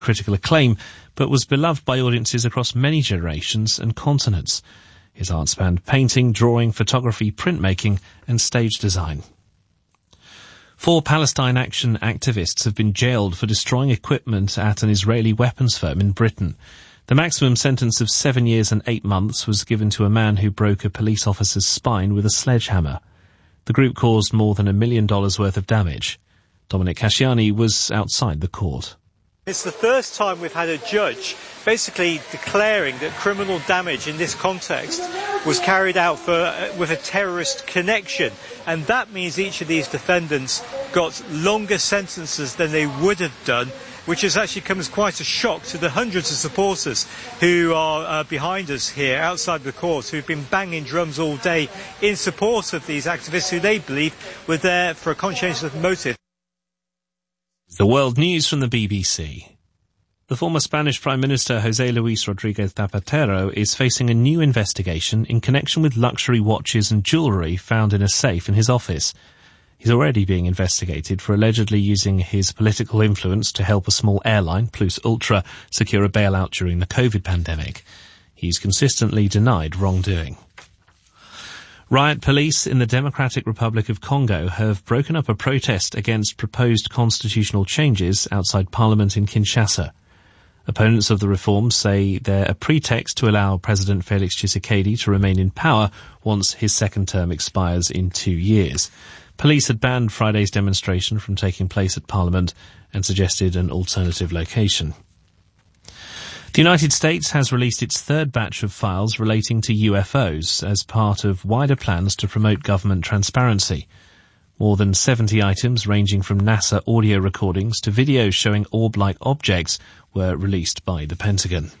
critical acclaim, but was beloved by audiences across many generations and continents. His art spanned painting, drawing, photography, printmaking, and stage design. 4 Palestine Action activists have been jailed for destroying equipment at an Israeli weapons firm in Britain. The maximum sentence of 7 years and 8 months was given to a man who broke a police officer's spine with a sledgehammer. The group caused more than $1 million worth of damage. Dominic Casciani was outside the court. It's the first time we've had a judge basically declaring that criminal damage in this context was carried out with a terrorist connection. And that means each of these defendants got longer sentences than they would have done, which has actually come as quite a shock to the hundreds of supporters who are behind us here outside the court, who've been banging drums all day in support of these activists who they believe were there for a conscientious motive. The world news from the BBC. The former Spanish Prime Minister José Luis Rodríguez Zapatero is facing a new investigation in connection with luxury watches and jewellery found in a safe in his office. He's already being investigated for allegedly using his political influence to help a small airline, Plus Ultra, secure a bailout during the COVID pandemic. He's consistently denied wrongdoing. Riot police in the Democratic Republic of Congo have broken up a protest against proposed constitutional changes outside Parliament in Kinshasa. Opponents of the reforms say they're a pretext to allow President Felix Tshisekedi to remain in power once his second term expires in 2 years. Police had banned Friday's demonstration from taking place at Parliament and suggested an alternative location. The United States has released its third batch of files relating to UFOs as part of wider plans to promote government transparency. More than 70 items ranging from NASA audio recordings to videos showing orb-like objects were released by the Pentagon.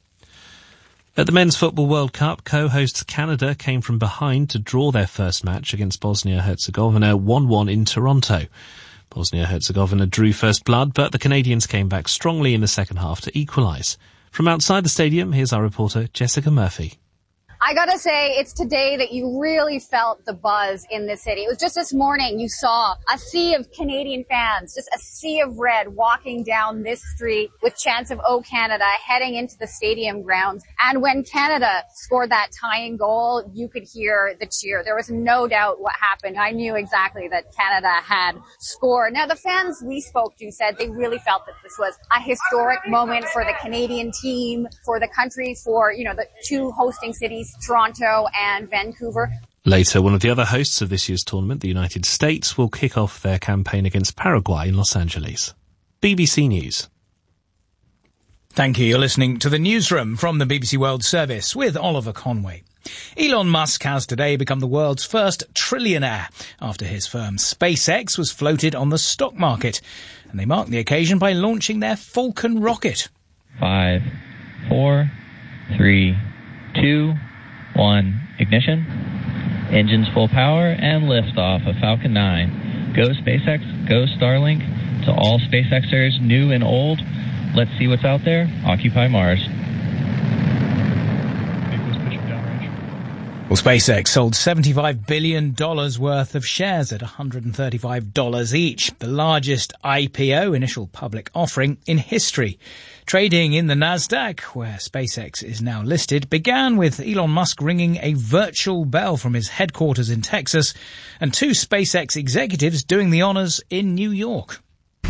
At the Men's Football World Cup, co-hosts Canada came from behind to draw their first match against Bosnia-Herzegovina 1-1 in Toronto. Bosnia-Herzegovina drew first blood, but the Canadians came back strongly in the second half to equalise. From outside the stadium, here's our reporter Jessica Murphy. I gotta say, it's today that you really felt the buzz in this city. It was just this morning you saw a sea of Canadian fans, just a sea of red walking down this street with chants of "Oh Canada" heading into the stadium grounds. And when Canada scored that tying goal, you could hear the cheer. There was no doubt what happened. I knew exactly that Canada had scored. Now, the fans we spoke to said they really felt that this was a historic moment for the Canadian team, for the country, for, the 2 hosting cities, Toronto and Vancouver. Later, one of the other hosts of this year's tournament, the United States, will kick off their campaign against Paraguay in Los Angeles. BBC News. Thank you. You're listening to the Newsroom from the BBC World Service with Oliver Conway. Elon Musk has today become the world's first trillionaire after his firm SpaceX was floated on the stock market. And they marked the occasion by launching their Falcon rocket. 5, 4, 3, 2, 1, ignition. Engines full power and liftoff of Falcon 9. Go SpaceX, go Starlink. To all SpaceXers, new and old, let's see what's out there. Occupy Mars. Well, SpaceX sold $75 billion worth of shares at $135 each, the largest IPO, initial public offering, in history. Trading in the Nasdaq, where SpaceX is now listed, began with Elon Musk ringing a virtual bell from his headquarters in Texas and 2 SpaceX executives doing the honors in New York.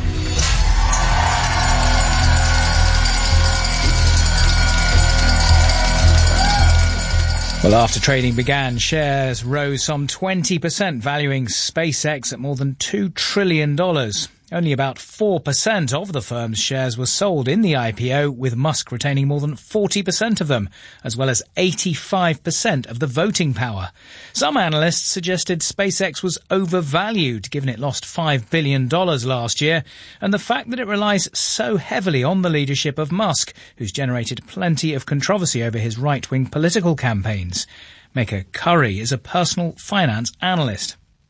Well, after trading began, shares rose some 20%, valuing SpaceX at more than $2 trillion. Only about 4% of the firm's shares were sold in the IPO, with Musk retaining more than 40% of them, as well as 85% of the voting power. Some analysts suggested SpaceX was overvalued, given it lost $5 billion last year, and the fact that it relies so heavily on the leadership of Musk, who's generated plenty of controversy over his right-wing political campaigns. Mecca Curry is a personal finance analyst.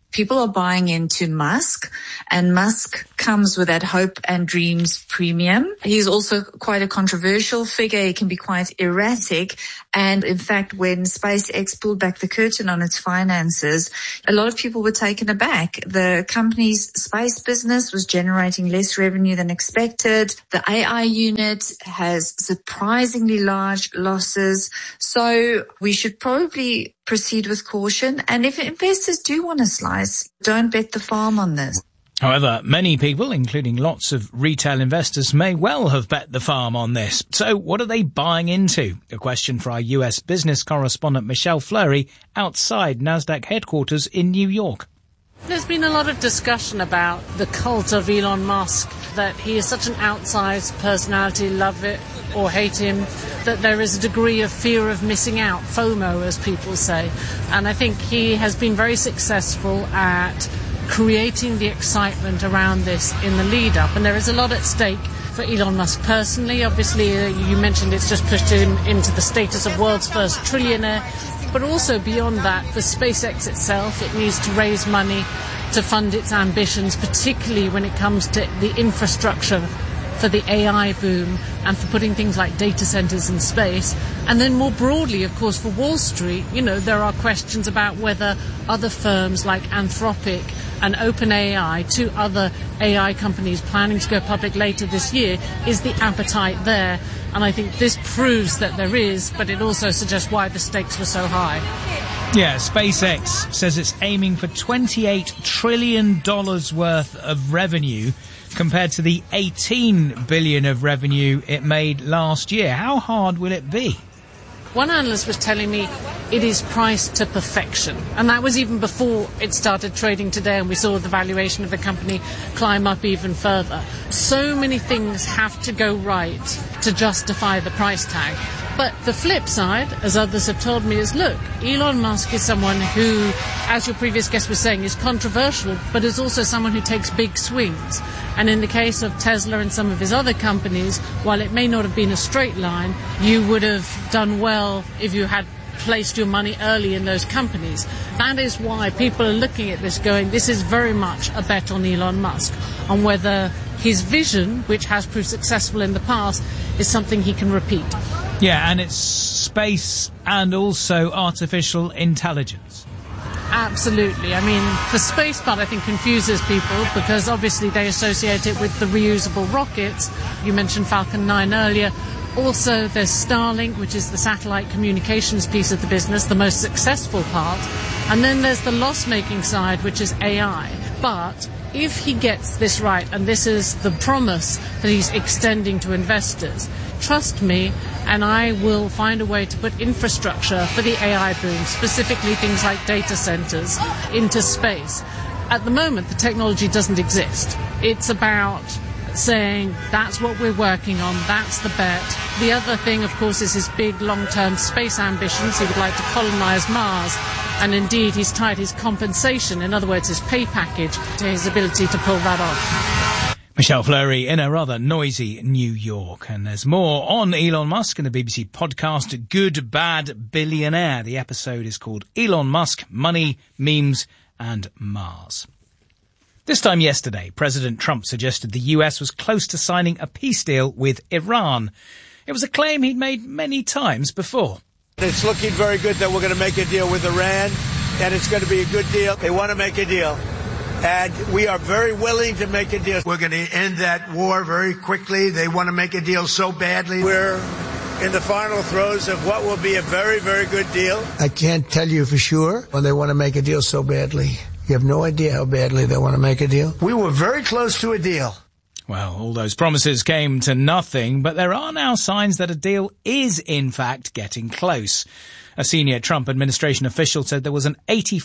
People are buying into Musk, and Musk comes with that hope and dreams premium. He's also quite a controversial figure. He can be quite erratic. And in fact, when SpaceX pulled back the curtain on its finances, a lot of people were taken aback. The company's space business was generating less revenue than expected. The AI unit has surprisingly large losses. So we should probably proceed with caution. And if investors do want to slice, don't bet the farm on this. However, many people, including lots of retail investors, may well have bet the farm on this. So what are they buying into? A question for our US business correspondent Michelle Fleury outside NASDAQ headquarters in New York. There's been a lot of discussion about the cult of Elon Musk, that he is such an outsized personality, love it or hate him, that there is a degree of fear of missing out, FOMO as people say. And I think he has been very successful at creating the excitement around this in the lead up. And there is a lot at stake for Elon Musk personally. Obviously, you mentioned it's just pushed him into the status of world's first trillionaire. But also beyond that, for SpaceX itself, it needs to raise money to fund its ambitions, particularly when it comes to the infrastructure for the AI boom and for putting things like data centers in space. And then more broadly, of course, for Wall Street, there are questions about whether other firms like Anthropic and OpenAI, two other AI companies planning to go public later this year, is the appetite there? And I think this proves that there is, but it also suggests why the stakes were so high. Yeah, SpaceX says it's aiming for $28 trillion worth of revenue compared to the $18 billion of revenue it made last year. How hard will it be? One analyst was telling me it is priced to perfection. And that was even before it started trading today and we saw the valuation of the company climb up even further. So many things have to go right to justify the price tag. But the flip side, as others have told me, is, look, Elon Musk is someone who, as your previous guest was saying, is controversial, but is also someone who takes big swings. And in the case of Tesla and some of his other companies, while it may not have been a straight line, you would have done well if you had placed your money early in those companies. That is why people are looking at this going, this is very much a bet on Elon Musk, on whether his vision, which has proved successful in the past, is something he can repeat. Yeah, and it's space and also artificial intelligence. Absolutely. I mean, the space part, I think, confuses people because obviously they associate it with the reusable rockets. You mentioned Falcon 9 earlier. Also, there's Starlink, which is the satellite communications piece of the business, the most successful part. And then there's the loss-making side, which is AI. But if he gets this right, and this is the promise that he's extending to investors, trust me, and I will find a way to put infrastructure for the AI boom, specifically things like data centers, into space. At the moment, the technology doesn't exist. It's about saying that's what we're working on, that's the bet. The other thing, of course, is his big long-term space ambitions. He would like to colonize Mars, and indeed he's tied his compensation, in other words his pay package, to his ability to pull that off. Michelle Fleury in a rather noisy New York. And there's more on Elon Musk in the BBC podcast Good Bad Billionaire. The episode is called Elon Musk, Money, Memes and Mars. This time yesterday, President Trump suggested the US was close to signing a peace deal with Iran. It was a claim he'd made many times before. It's looking very good that we're going to make a deal with Iran, and it's going to be a good deal. They want to make a deal, and we are very willing to make a deal. We're going to end that war very quickly. They want to make a deal so badly. We're in the final throes of what will be a very, very good deal. I can't tell you for sure when they want to make a deal so badly. You have no idea how badly they want to make a deal. We were very close to a deal. Well, all those promises came to nothing, but there are now signs that a deal is, in fact, getting close. A senior Trump administration official said there was an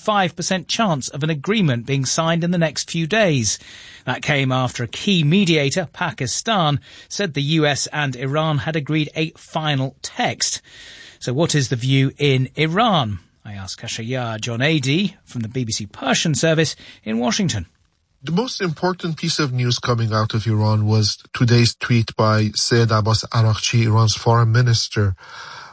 85% chance of an agreement being signed in the next few days. That came after a key mediator, Pakistan, said the US and Iran had agreed a final text. So what is the view in Iran? I asked Kashayar John Adey from the BBC Persian service in Washington. The most important piece of news coming out of Iran was today's tweet by Saeed Abbas Araghchi, Iran's foreign minister.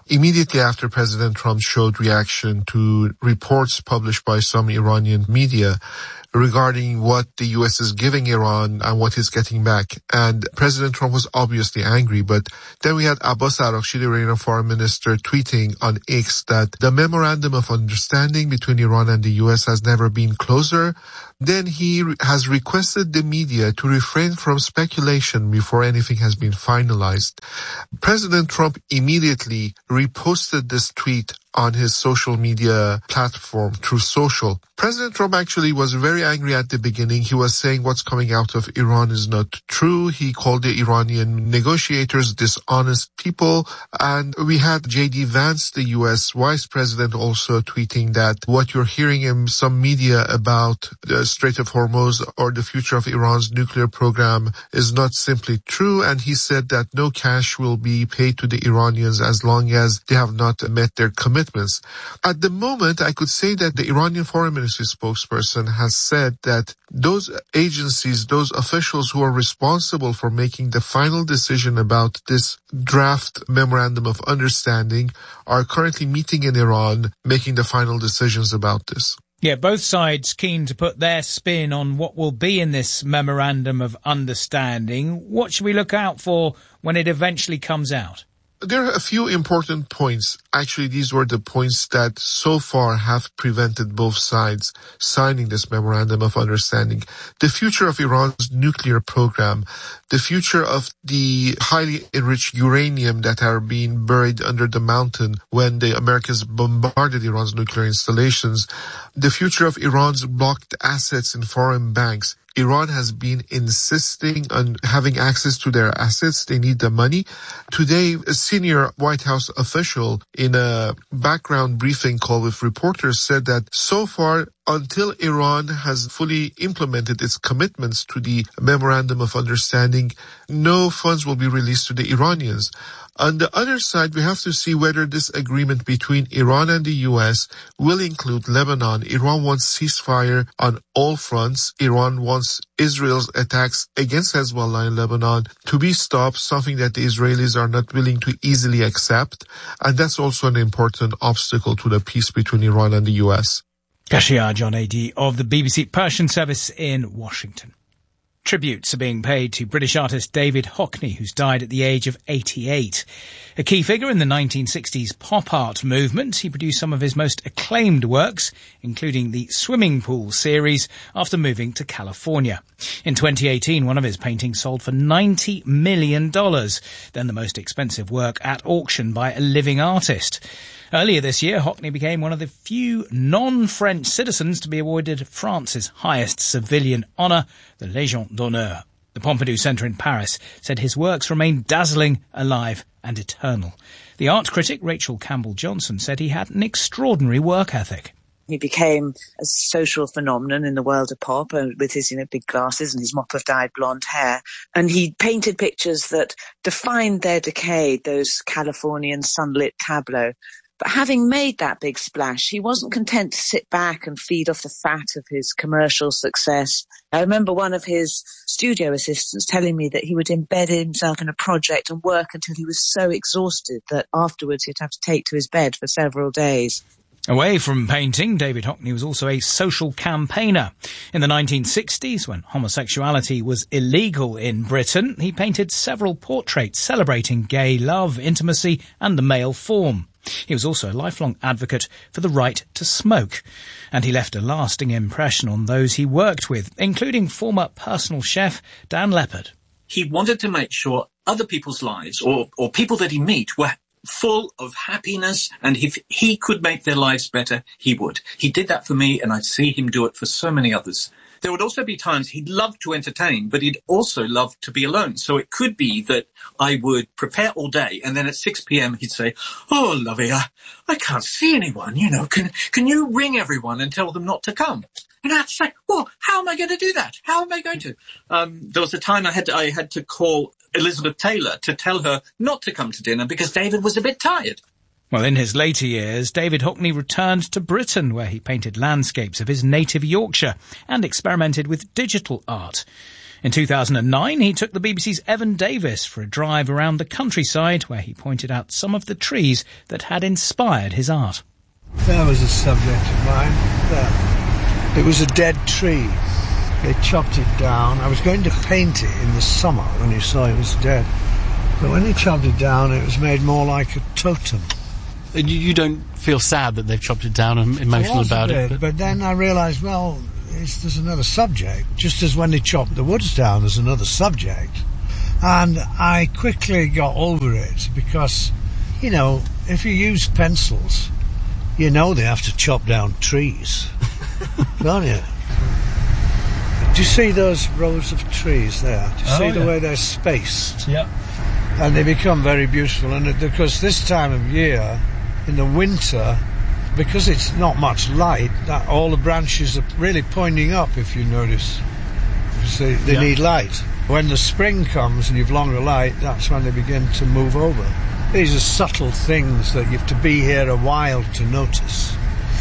immediately after President Trump showed reaction to reports published by some Iranian media regarding what the U.S. is giving Iran and what it's getting back. And President Trump was obviously angry, but then we had Abbas Araghchi, the Iranian foreign minister, tweeting on X that the memorandum of understanding between Iran and the U.S. has never been closer. Then he has requested the media to refrain from speculation before anything has been finalized. President Trump immediately reposted this tweet on his social media platform, Truth Social. President Trump actually was very angry at the beginning. He was saying what's coming out of Iran is not true. He called the Iranian negotiators dishonest people. And we had J.D. Vance, the U.S. Vice President, also tweeting that what you're hearing in some media about the Strait of Hormuz or the future of Iran's nuclear program is not simply true. And he said that no cash will be paid to the Iranians as long as they have not met their commitments. At the moment, I could say that the Iranian foreign ministry spokesperson has said that those agencies, those officials who are responsible for making the final decision about this draft memorandum of understanding are currently meeting in Iran, making the final decisions about this. Yeah, both sides keen to put their spin on what will be in this memorandum of understanding. What should we look out for when it eventually comes out? There are a few important points. Actually, these were the points that so far have prevented both sides signing this memorandum of understanding. The future of Iran's nuclear program, the future of the highly enriched uranium that are being buried under the mountain when the Americans bombarded Iran's nuclear installations, the future of Iran's blocked assets in foreign banks. Iran has been insisting on having access to their assets. They need the money. Today, a senior White House official in a background briefing call with reporters said that so far, until Iran has fully implemented its commitments to the Memorandum of Understanding, no funds will be released to the Iranians. On the other side, we have to see whether this agreement between Iran and the U.S. will include Lebanon. Iran wants ceasefire on all fronts. Iran wants Israel's attacks against Hezbollah in Lebanon to be stopped, something that the Israelis are not willing to easily accept. And that's also an important obstacle to the peace between Iran and the U.S. Kashia John A.D. of the BBC Persian Service in Washington. Tributes are being paid to British artist David Hockney, who's died at the age of 88. A key figure in the 1960s pop art movement, he produced some of his most acclaimed works, including the Swimming Pool series, after moving to California. In 2018, one of his paintings sold for $90 million, then the most expensive work at auction by a living artist. Earlier this year, Hockney became one of the few non-French citizens to be awarded France's highest civilian honour, the Légion d'honneur. The Pompidou Centre in Paris said his works remain dazzling, alive and eternal. The art critic Rachel Campbell-Johnson said he had an extraordinary work ethic. He became a social phenomenon in the world of pop with his, big glasses and his mop of dyed blonde hair. And he painted pictures that defined their decade, those Californian sunlit tableaux. But having made that big splash, he wasn't content to sit back and feed off the fat of his commercial success. I remember one of his studio assistants telling me that he would embed himself in a project and work until he was so exhausted that afterwards he'd have to take to his bed for several days. Away from painting, David Hockney was also a social campaigner. In the 1960s, when homosexuality was illegal in Britain, he painted several portraits celebrating gay love, intimacy and the male form. He was also a lifelong advocate for the right to smoke, and he left a lasting impression on those he worked with, including former personal chef Dan Leppard. He wanted to make sure other people's lives, or people that he met, were full of happiness, and if he could make their lives better, he would. He did that for me, and I'd see him do it for so many others. There would also be times he'd love to entertain, but he'd also love to be alone. So it could be that I would prepare all day, and then at 6 p.m. he'd say, "Oh, lovey, I can't see anyone, Can you ring everyone and tell them not to come?" And I'd say, "Well, how am I going to do that? How am I going to?" There was a time I had to call Elizabeth Taylor to tell her not to come to dinner because David was a bit tired. Well, in his later years, David Hockney returned to Britain, where he painted landscapes of his native Yorkshire and experimented with digital art. In 2009, he took the BBC's Evan Davis for a drive around the countryside where he pointed out some of the trees that had inspired his art. That was a subject of mine. It was a dead tree. They chopped it down. I was going to paint it in the summer when you saw it was dead. But when they chopped it down, it was made more like a totem. And you don't feel sad that they've chopped it down and emotional about it? But then I realised, well, there's another subject. Just as when they chopped the woods down, there's another subject. And I quickly got over it because, you know, if you use pencils, you know they have to chop down trees, don't you? Do you see those rows of trees there? Do you see the way they're spaced? Yeah. And they become very beautiful. And because this time of year, in the winter, because it's not much light, that all the branches are really pointing up, if you notice. Because they need light. When the spring comes and you've longer light, that's when they begin to move over. These are subtle things that you have to be here a while to notice.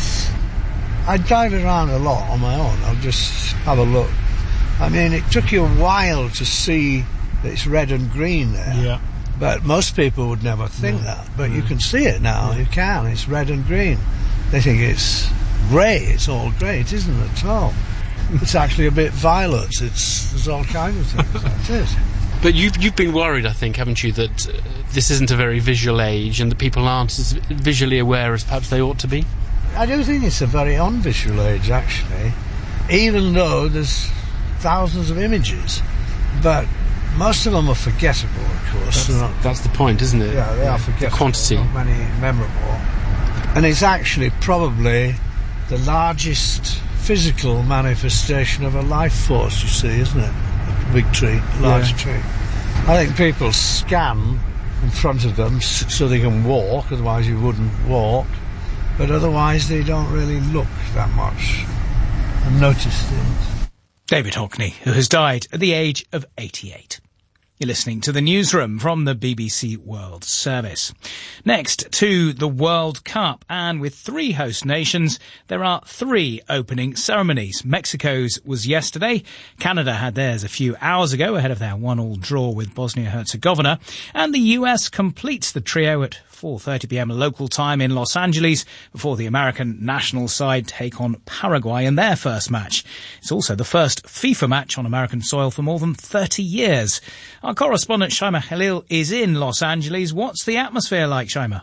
I drive around a lot on my own. I'll just have a look. I mean, it took you a while to see that it's red and green there. Yeah. But most people would never think that. But you can see it now. You can. It's red and green. They think it's grey. It's all grey. It isn't at all. It's actually a bit violet. There's all kinds of things. That's it. But you've been worried, I think, haven't you, that this isn't a very visual age and that people aren't as visually aware as perhaps they ought to be? I do think it's a very unvisual age, actually, even though there's thousands of images. But most of them are forgettable, of course. That's the point, isn't it? Yeah, they are forgettable. The quantity. Not many memorable. And it's actually probably the largest physical manifestation of a life force, you see, isn't it? A big tree, large tree. I think people scan in front of them so they can walk, otherwise you wouldn't walk. But otherwise they don't really look that much and notice things. David Hockney, who has died at the age of 88. You're listening to the newsroom from the BBC World Service. Next to the World Cup, and with 3 host nations, there are 3 opening ceremonies. Mexico's was yesterday. Canada had theirs a few hours ago ahead of their 1-1 draw with Bosnia-Herzegovina. And the US completes the trio at 4:30pm local time in Los Angeles before the American national side take on Paraguay in their first match. It's also the first FIFA match on American soil for more than 30 years. Our correspondent Shaima Khalil is in Los Angeles. What's the atmosphere like, Shaima?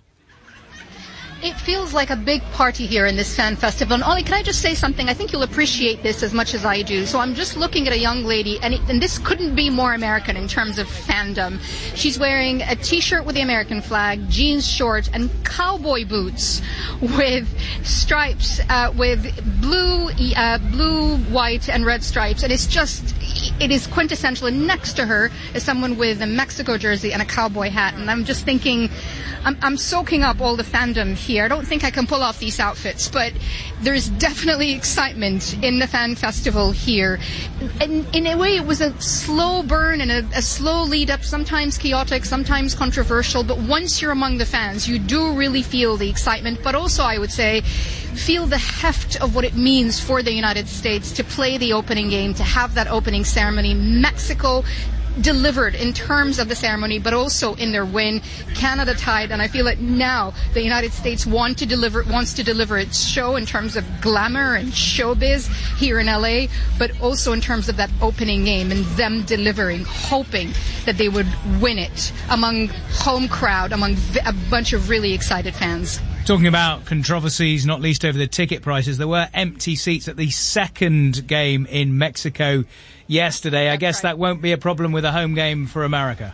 It feels like a big party here in this fan festival. And Ollie, can I just say something? I think you'll appreciate this as much as I do. So I'm just looking at a young lady, and this couldn't be more American in terms of fandom. She's wearing a T-shirt with the American flag, jeans shorts, and cowboy boots with stripes, with blue, white, and red stripes. And it is quintessential. And next to her is someone with a Mexico jersey and a cowboy hat. And I'm just thinking, I'm soaking up all the fandom here. I don't think I can pull off these outfits, but there's definitely excitement in the fan festival here. And in a way, it was a slow burn and a slow lead up, sometimes chaotic, sometimes controversial, but once you're among the fans, you do really feel the excitement, but also, I would say, feel the heft of what it means for the United States to play the opening game, to have that opening ceremony. Mexico delivered in terms of the ceremony, but also in their win. Canada tied, and I feel that now the United States wants to deliver its show in terms of glamour and showbiz here in LA, but also in terms of that opening game and them delivering, hoping that they would win it among home crowd, among a bunch of really excited fans. Talking about controversies, not least over the ticket prices, there were empty seats at the second game in Mexico yesterday. I guess that won't be a problem with a home game for America.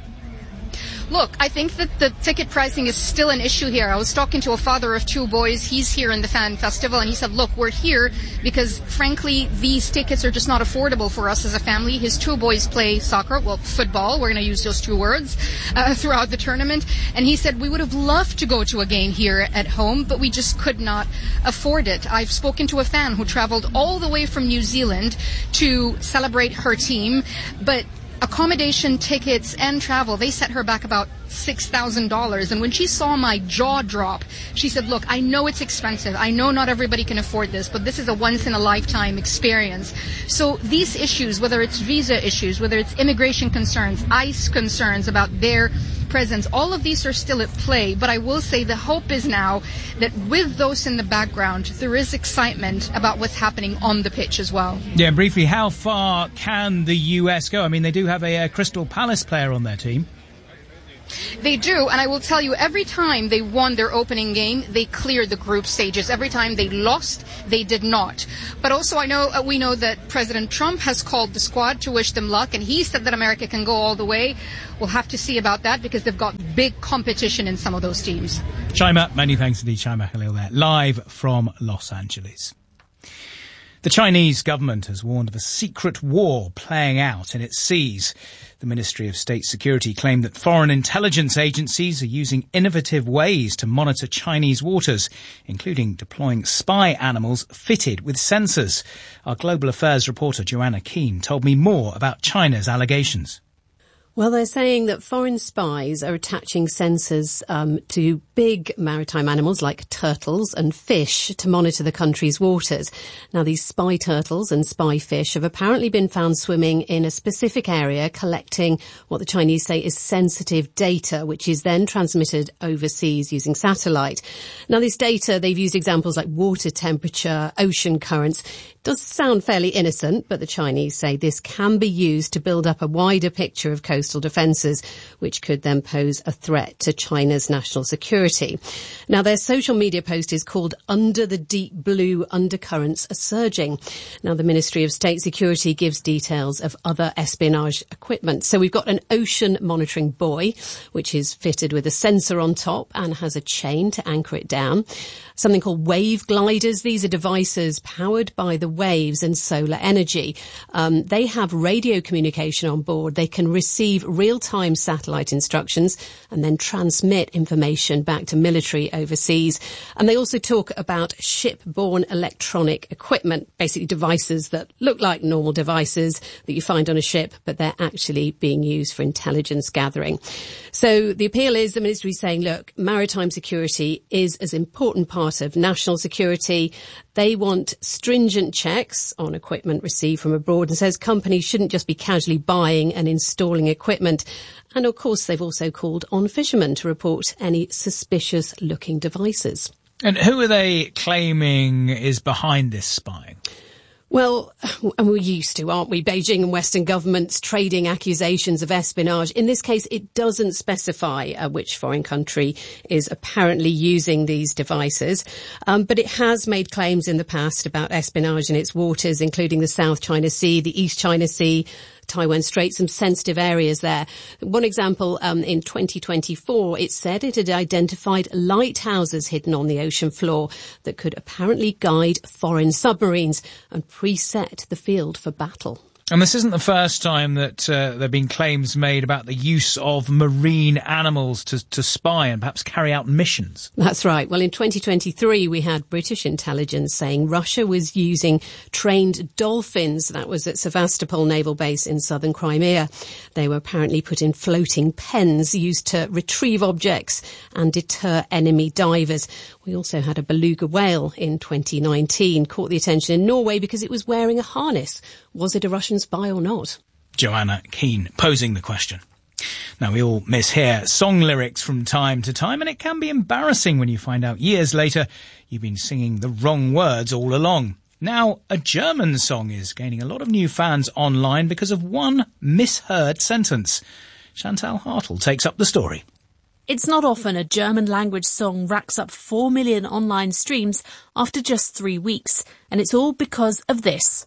Look, I think that the ticket pricing is still an issue here. I was talking to a father of 2 boys. He's here in the fan festival, and he said, look, we're here because, frankly, these tickets are just not affordable for us as a family. His 2 boys play soccer, well, football. We're going to use those 2 words throughout the tournament. And he said, we would have loved to go to a game here at home, but we just could not afford it. I've spoken to a fan who traveled all the way from New Zealand to celebrate her team, but accommodation, tickets, and travel, they set her back about $6,000. And when she saw my jaw drop, she said, look, I know it's expensive. I know not everybody can afford this, but this is a once-in-a-lifetime experience. So these issues, whether it's visa issues, whether it's immigration concerns, ICE concerns about their presence, all of these are still at play. But I will say the hope is now that with those in the background, there is excitement about what's happening on the pitch as well. Yeah, briefly, how far can the US go? I mean, they do have a Crystal Palace player on their team. They do, and I will tell you, every time they won their opening game, they cleared the group stages. Every time they lost, they did not. But also, we know that President Trump has called the squad to wish them luck, and he said that America can go all the way. We'll have to see about that because they've got big competition in some of those teams. Chima, many thanks indeed, Chima Khalil there, live from Los Angeles. The Chinese government has warned of a secret war playing out in its seas. The Ministry of State Security claimed that foreign intelligence agencies are using innovative ways to monitor Chinese waters, including deploying spy animals fitted with sensors. Our Global Affairs reporter Joanna Keane told me more about China's allegations. Well, they're saying that foreign spies are attaching sensors to big maritime animals like turtles and fish to monitor the country's waters. Now, these spy turtles and spy fish have apparently been found swimming in a specific area, collecting what the Chinese say is sensitive data, which is then transmitted overseas using satellite. Now, this data, they've used examples like water temperature, ocean currents. It does sound fairly innocent, but the Chinese say this can be used to build up a wider picture of coastal defences, which could then pose a threat to China's national security. Now, their social media post is called Under the Deep Blue Undercurrents Are Surging. Now, the Ministry of State Security gives details of other espionage equipment. So we've got an ocean monitoring buoy, which is fitted with a sensor on top and has a chain to anchor it down. Something called wave gliders. These are devices powered by the waves and solar energy. They have radio communication on board. They can receive real-time satellite instructions and then transmit information back to military overseas. And they also talk about ship-borne electronic equipment, basically devices that look like normal devices that you find on a ship, but they're actually being used for intelligence gathering. So the appeal is the ministry saying, look, maritime security is as important part of national security. They want stringent checks on equipment received from abroad and says companies shouldn't just be casually buying and installing equipment. And of course, they've also called on fishermen to report any suspicious-looking devices. And who are they claiming is behind this spying? Well, and we're used to, aren't we? Beijing and Western governments trading accusations of espionage. In this case, it doesn't specify which foreign country is apparently using these devices. But it has made claims in the past about espionage in its waters, including the South China Sea, the East China Sea, Taiwan Strait, some sensitive areas there. One example, in 2024, it said it had identified lighthouses hidden on the ocean floor that could apparently guide foreign submarines and preset the field for battle. And this isn't the first time that there have been claims made about the use of marine animals to spy and perhaps carry out missions. That's right. Well, in 2023, we had British intelligence saying Russia was using trained dolphins. That was at Sevastopol Naval Base in southern Crimea. They were apparently put in floating pens used to retrieve objects and deter enemy divers. We also had a beluga whale in 2019, caught the attention in Norway because it was wearing a harness. Was it a Russian spy or not? Joanna Keane posing the question. Now, we all mishear song lyrics from time to time, and it can be embarrassing when you find out years later you've been singing the wrong words all along. Now, a German song is gaining a lot of new fans online because of one misheard sentence. Chantal Hartle takes up the story. It's not often a German-language song racks up 4 million online streams after just 3 weeks, and it's all because of this.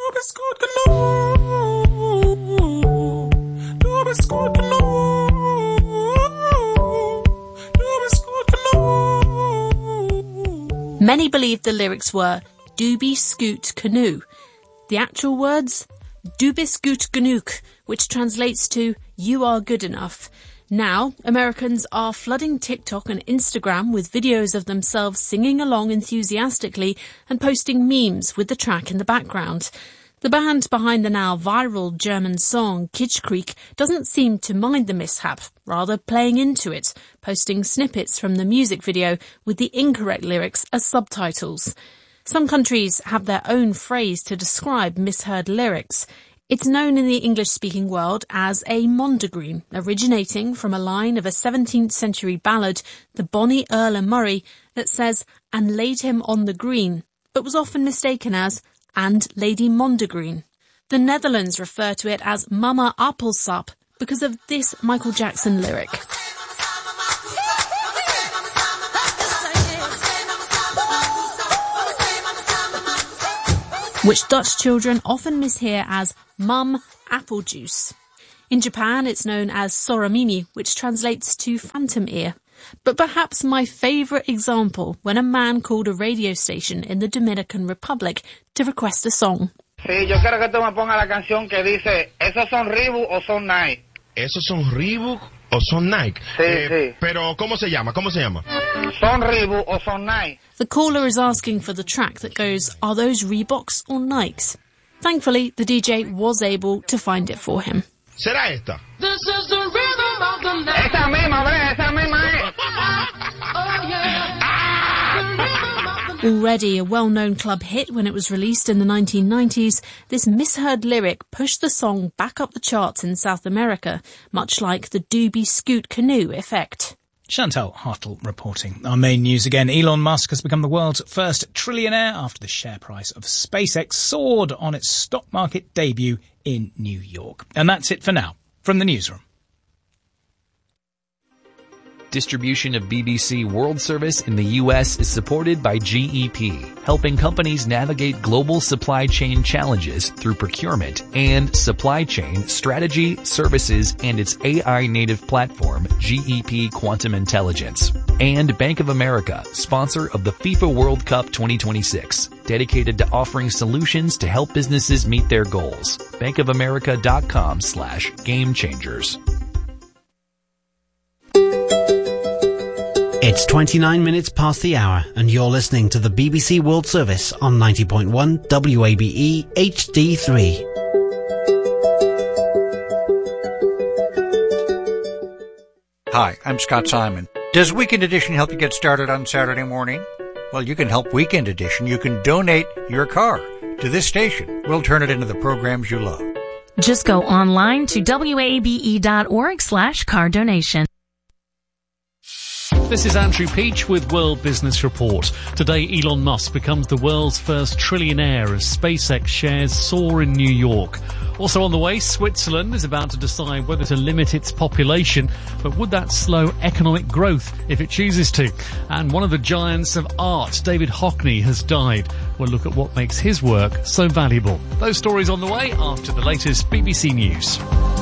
Many believe the lyrics were "Du bist gut genug." The actual words, "Du bist gut genug," which translates to "you are good enough." Now, Americans are flooding TikTok and Instagram with videos of themselves singing along enthusiastically and posting memes with the track in the background. The band behind the now viral German song Kitschkrieg doesn't seem to mind the mishap, rather playing into it, posting snippets from the music video with the incorrect lyrics as subtitles. Some countries have their own phrase to describe misheard lyrics. It's known in the English-speaking world as a mondegreen, originating from a line of a 17th century ballad, the Bonnie Earl o' Murray, that says, "and laid him on the green," but was often mistaken as "and Lady Mondegreen." The Netherlands refer to it as Mama Appelsap because of this Michael Jackson lyric. Which Dutch children often mishear as Mum Apple Juice. In Japan, it's known as Soramimi, which translates to phantom ear. But perhaps my favourite example when a man called a radio station in the Dominican Republic to request a song. Sí, yo quiero que tú me pongas la canción que dice, ¿esos son Reebok o son Nike? ¿Esos son Reebok o son Nike? Sí, sí. Pero, ¿cómo se llama? ¿Cómo se llama? ¿Son Reebok o son Nike? The caller is asking for the track that goes, are those Reeboks or Nikes? Thankfully, the DJ was able to find it for him. ¿Será esta? This is the rhythm of the night. Esa misma, ¿ves? Esa misma es. Oh, yeah. Already a well-known club hit when it was released in the 1990s, this misheard lyric pushed the song back up the charts in South America, much like the Doobie Scoot Canoe effect. Chantal Hartle reporting. Our main news again. Elon Musk has become the world's first trillionaire after the share price of SpaceX soared on its stock market debut in New York. And that's it for now from the newsroom. Distribution of BBC World Service in the U.S. is supported by GEP, helping companies navigate global supply chain challenges through procurement and supply chain strategy, services, and its AI-native platform, GEP Quantum Intelligence. And Bank of America, sponsor of the FIFA World Cup 2026, dedicated to offering solutions to help businesses meet their goals. bankofamerica.com/gamechangers. It's 29 minutes past the hour, and you're listening to the BBC World Service on 90.1 WABE HD3. Hi, I'm Scott Simon. Does Weekend Edition help you get started on Saturday morning? Well, you can help Weekend Edition. You can donate your car to this station. We'll turn it into the programs you love. Just go online to wabe.org/car donation. This is Andrew Peach with World Business Report. Today, Elon Musk becomes the world's first trillionaire as SpaceX shares soar in New York. Also on the way, Switzerland is about to decide whether to limit its population, but would that slow economic growth if it chooses to? And one of the giants of art, David Hockney, has died. We'll look at what makes his work so valuable. Those stories on the way after the latest BBC News.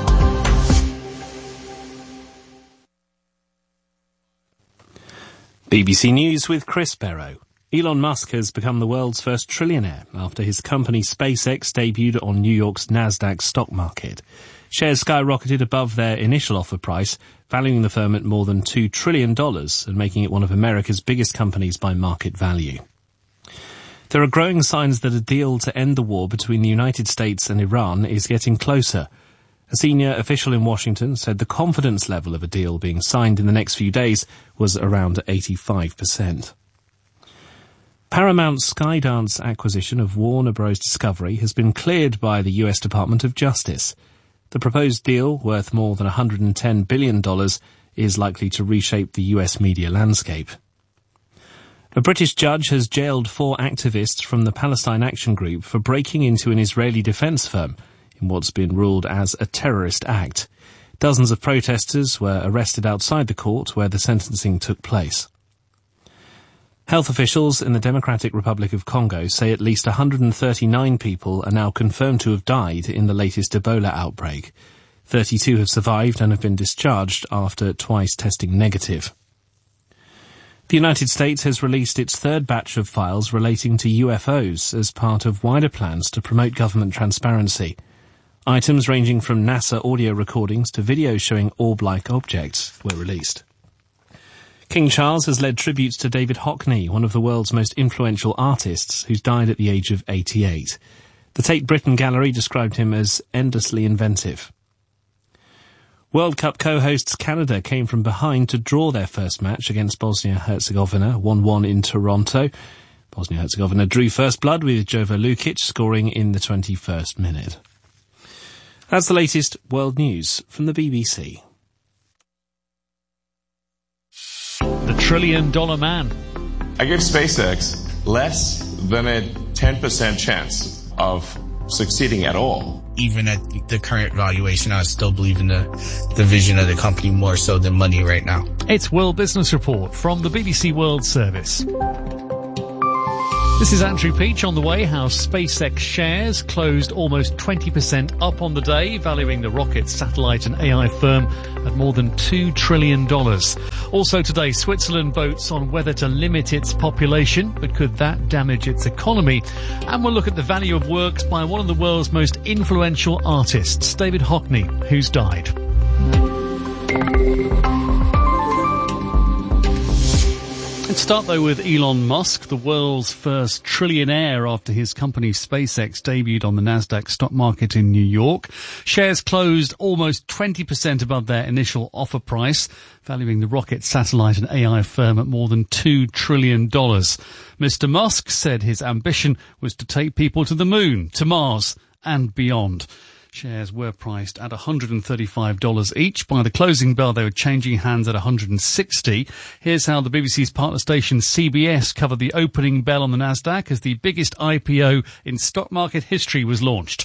BBC News with Chris Barrow. Elon Musk has become the world's first trillionaire after his company SpaceX debuted on New York's Nasdaq stock market. Shares skyrocketed above their initial offer price, valuing the firm at more than $2 trillion and making it one of America's biggest companies by market value. There are growing signs that a deal to end the war between the United States and Iran is getting closer. A senior official in Washington said the confidence level of a deal being signed in the next few days was around 85%. Paramount's Skydance acquisition of Warner Bros. Discovery has been cleared by the US Department of Justice. The proposed deal, worth more than $110 billion, is likely to reshape the US media landscape. A British judge has jailed 4 activists from the Palestine Action Group for breaking into an Israeli defense firm in what's been ruled as a terrorist act. Dozens of protesters were arrested outside the court where the sentencing took place. Health officials in the Democratic Republic of Congo say at least 139 people are now confirmed to have died in the latest Ebola outbreak. 32 have survived and have been discharged after twice testing negative. The United States has released its third batch of files relating to UFOs as part of wider plans to promote government transparency. Items ranging from NASA audio recordings to videos showing orb-like objects were released. King Charles has led tributes to David Hockney, one of the world's most influential artists, who's died at the age of 88. The Tate Britain Gallery described him as endlessly inventive. World Cup co-hosts Canada came from behind to draw their first match against Bosnia-Herzegovina, 1-1 in Toronto. Bosnia-Herzegovina drew first blood with Jovo Lukic scoring in the 21st minute. That's the latest world news from the BBC. The $1 trillion man. I give SpaceX less than a 10% chance of succeeding at all. Even at the current valuation, I still believe in the vision of the company more so than money right now. It's World Business Report from the BBC World Service. This is Andrew Peach on the way. How SpaceX shares closed almost 20% up on the day, valuing the rocket, satellite and AI firm at more than $2 trillion. Also today, Switzerland votes on whether to limit its population, but could that damage its economy? And we'll look at the value of works by one of the world's most influential artists, David Hockney, who's died. Let's start, though, with Elon Musk, the world's first trillionaire after his company SpaceX debuted on the Nasdaq stock market in New York. Shares closed almost 20% above their initial offer price, valuing the rocket, satellite and AI firm at more than $2 trillion. Mr. Musk said his ambition was to take people to the moon, to Mars and beyond. Shares were priced at $135 each. By the closing bell, they were changing hands at $160. Here's how the BBC's partner station CBS covered the opening bell on the Nasdaq as the biggest IPO in stock market history was launched.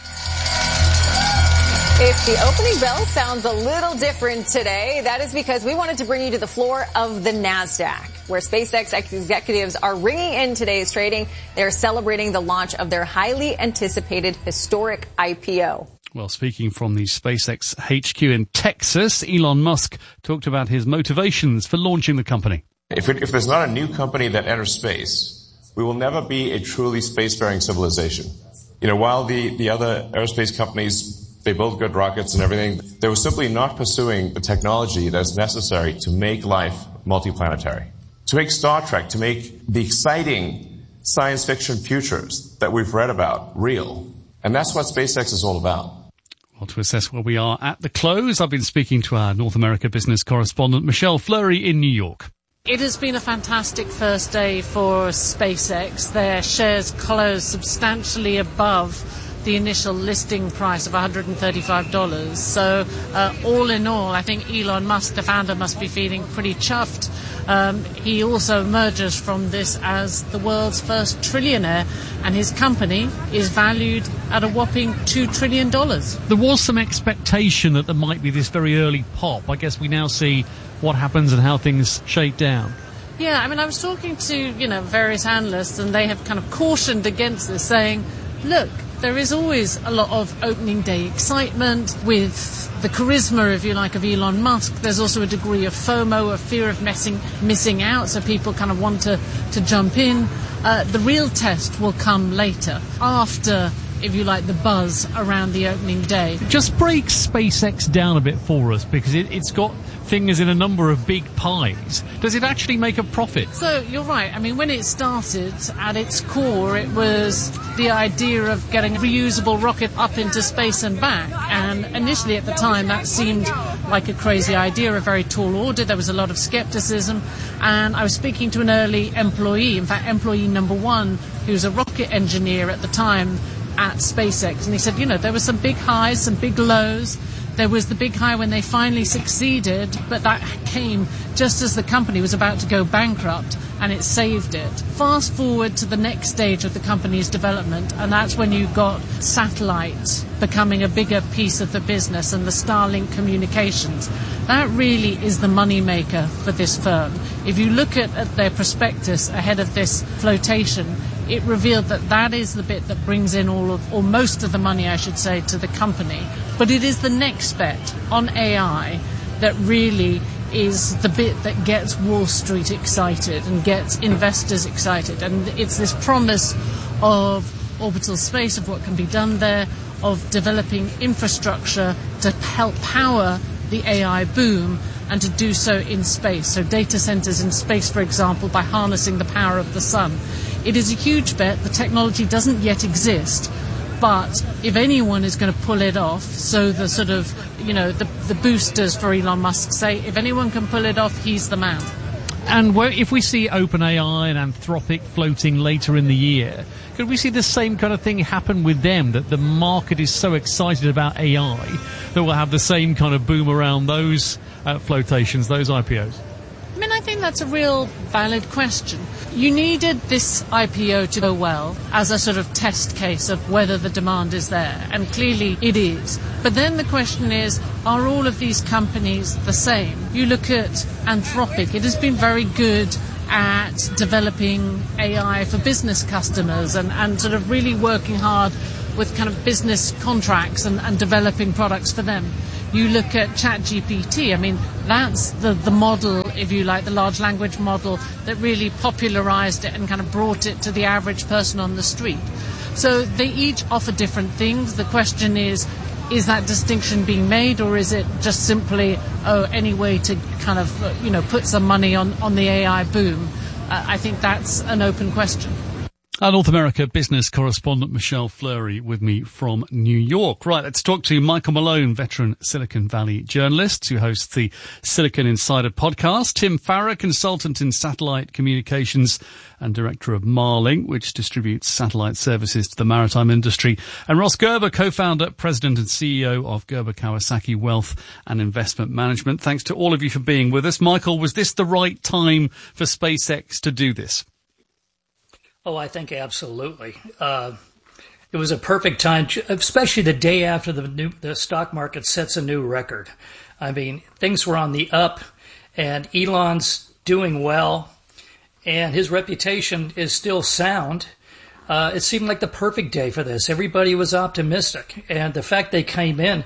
If the opening bell sounds a little different today, that is because we wanted to bring you to the floor of the Nasdaq, where SpaceX executives are ringing in today's trading. They're celebrating the launch of their highly anticipated historic IPO. Well, speaking from the SpaceX HQ in Texas, Elon Musk talked about his motivations for launching the company. If there's not a new company that enters space, we will never be a truly spacefaring civilization. You know, while the other aerospace companies, they build good rockets and everything, they were simply not pursuing the technology that's necessary to make life multiplanetary. To make Star Trek, to make the exciting science fiction futures that we've read about real. And that's what SpaceX is all about. Well, to assess where we are at the close, I've been speaking to our North America business correspondent, Michelle Fleury in New York. It has been a fantastic first day for SpaceX. Their shares closed substantially above the initial listing price of $135. So all in all, I think Elon Musk, the founder, must be feeling pretty chuffed. He also emerges from this as the world's first trillionaire, and his company is valued at a whopping $2 trillion. There was some expectation that there might be this very early pop. I guess we now see what happens and how things shake down. Yeah, I mean, I was talking to, various analysts, and they have kind of cautioned against this, saying, look, there is always a lot of opening day excitement with the charisma, if you like, of Elon Musk. There's also a degree of FOMO, a fear of missing out, so people kind of want to jump in. The real test will come later, after, if you like, the buzz around the opening day. Just break SpaceX down a bit for us, because it's got fingers in a number of big pies. Does it actually make a profit? So you're right. I mean, when it started, at its core, it was the idea of getting a reusable rocket up into space and back. And initially at the time, that seemed like a crazy idea, a very tall order. There was a lot of skepticism. And I was speaking to an early employee, in fact, employee number one, who was a rocket engineer at the time at SpaceX. And he said, there were some big highs, some big lows. There was the big high when they finally succeeded, but that came just as the company was about to go bankrupt, and it saved it. Fast forward to the next stage of the company's development, and that's when you got satellites becoming a bigger piece of the business and the Starlink communications. That really is the moneymaker for this firm. If you look at their prospectus ahead of this flotation, it revealed that is the bit that brings in or most of the money, I should say, to the company. But it is the next bet on AI that really is the bit that gets Wall Street excited and gets investors excited. And it's this promise of orbital space, of what can be done there, of developing infrastructure to help power the AI boom, and to do so in space. So data centers in space, for example, by harnessing the power of the sun. It is a huge bet. The technology doesn't yet exist, But if anyone is going to pull it off, so the sort of, the boosters for Elon Musk say, if anyone can pull it off, he's the man. And if we see OpenAI and Anthropic floating later in the year, could we see the same kind of thing happen with them, that the market is so excited about AI that we'll have the same kind of boom around those flotations, those IPOs? I mean, I think that's a real valid question. You needed this IPO to go well as a sort of test case of whether the demand is there, and clearly it is. But then the question is, are all of these companies the same? You look at Anthropic, it has been very good at developing AI for business customers and sort of really working hard with kind of business contracts and developing products for them. You look at ChatGPT, I mean, that's the model, if you like, the large language model that really popularized it and kind of brought it to the average person on the street. So they each offer different things. The question is that distinction being made, or is it just simply, any way to kind of, put some money on the AI boom? I think that's an open question. Our North America business correspondent Michelle Fleury with me from New York. Right, let's talk to Michael Malone, veteran Silicon Valley journalist who hosts the Silicon Insider podcast, Tim Farrer, consultant in satellite communications and director of Marlink, which distributes satellite services to the maritime industry, and Ross Gerber, co-founder, president and CEO of Gerber Kawasaki Wealth and Investment Management. Thanks to all of you for being with us. Michael, was this the right time for SpaceX to do this? Oh, I think absolutely. It was a perfect time, especially the day after the stock market sets a new record. I mean, things were on the up, and Elon's doing well, and his reputation is still sound. It seemed like the perfect day for this. Everybody was optimistic, and the fact they came in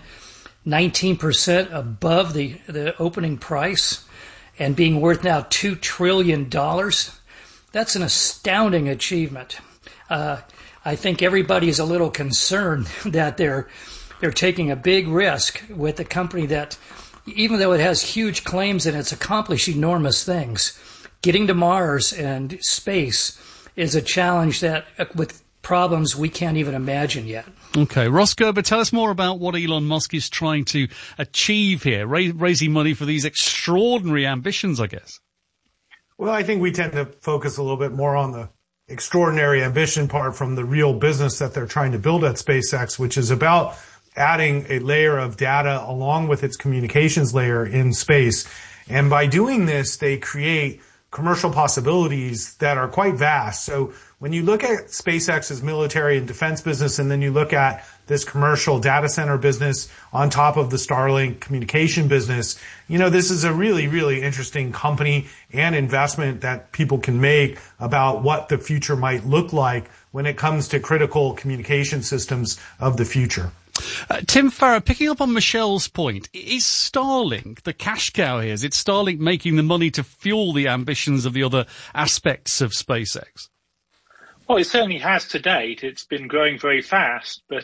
19% above the opening price and being worth now $2 trillion, that's an astounding achievement. I think everybody is a little concerned that they're taking a big risk with a company that, even though it has huge claims and it's accomplished enormous things, getting to Mars and space is a challenge that with problems we can't even imagine yet. Okay, Ross Gerber, tell us more about what Elon Musk is trying to achieve here, raising money for these extraordinary ambitions, I guess. Well, I think we tend to focus a little bit more on the extraordinary ambition part from the real business that they're trying to build at SpaceX, which is about adding a layer of data along with its communications layer in space. And by doing this, they create commercial possibilities that are quite vast. So when you look at SpaceX's military and defense business, and then you look at this commercial data center business on top of the Starlink communication business, this is a really, really interesting company and investment that people can make about what the future might look like when it comes to critical communication systems of the future. Tim Farrer, picking up on Michelle's point, is Starlink the cash cow here? Is it Starlink making the money to fuel the ambitions of the other aspects of SpaceX? Well, it certainly has to date. It's been growing very fast, but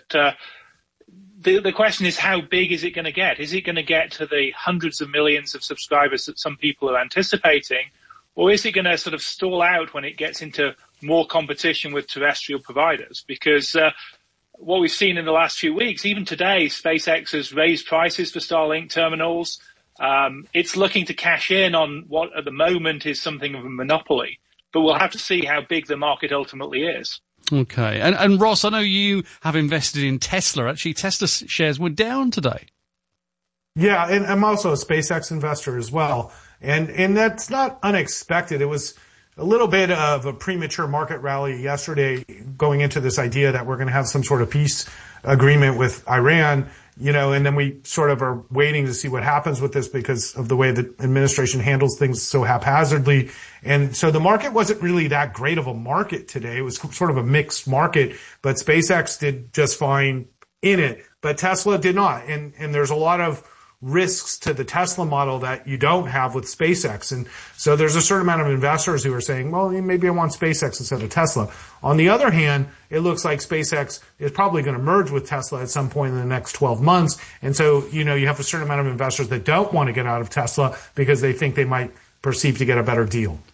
the question is, how big is it going to get? Is it going to get to the hundreds of millions of subscribers that some people are anticipating, or is it going to sort of stall out when it gets into more competition with terrestrial providers? Because what we've seen in the last few weeks, even today, SpaceX has raised prices for Starlink terminals. It's looking to cash in on what at the moment is something of a monopoly. But we'll have to see how big the market ultimately is. Okay. And Ross, I know you have invested in Tesla. Actually, Tesla shares were down today. Yeah, and I'm also a SpaceX investor as well. And that's not unexpected. It was a little bit of a premature market rally yesterday going into this idea that we're going to have some sort of peace agreement with Iran, and then we sort of are waiting to see what happens with this because of the way the administration handles things so haphazardly. And so the market wasn't really that great of a market today. It was sort of a mixed market, but SpaceX did just fine in it, but Tesla did not. And there's a lot of risks to the Tesla model that you don't have with SpaceX. And so there's a certain amount of investors who are saying, well, maybe I want SpaceX instead of Tesla. On the other hand, it looks like SpaceX is probably going to merge with Tesla at some point in the next 12 months. And so, you have a certain amount of investors that don't want to get out of Tesla because they think they might perceive to get a better deal.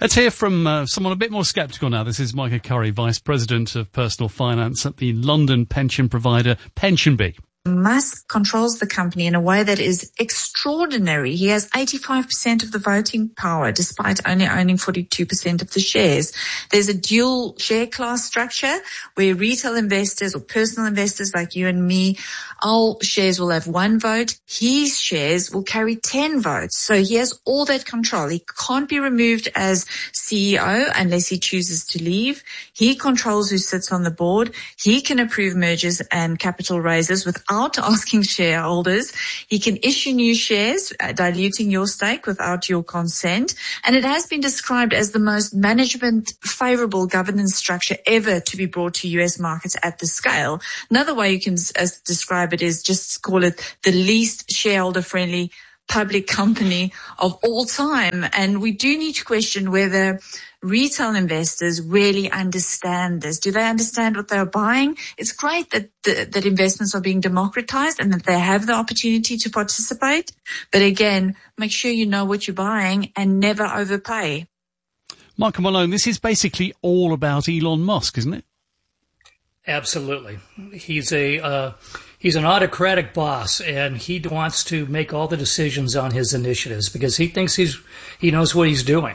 Let's hear from someone a bit more sceptical now. This is Micah Curry, Vice President of Personal Finance at the London pension provider PensionBee. Musk controls the company in a way that is extraordinary. He has 85% of the voting power, despite only owning 42% of the shares. There's a dual share class structure where retail investors or personal investors like you and me, our shares will have 1 vote. His shares will carry 10 votes. So he has all that control. He can't be removed as CEO unless he chooses to leave. He controls who sits on the board. He can approve mergers and capital raises without asking shareholders. He can issue new shares, diluting your stake without your consent. And it has been described as the most management favorable governance structure ever to be brought to US markets at this scale. Another way you can describe it is just call it the least shareholder friendly public company of all time. And we do need to question whether retail investors really understand this. Do they understand what they're buying? It's great that that investments are being democratized and that they have the opportunity to participate. But again, make sure you know what you're buying and never overpay. Michael Malone, this is basically all about Elon Musk, isn't it? Absolutely. He's an autocratic boss, and he wants to make all the decisions on his initiatives because he thinks he knows what he's doing.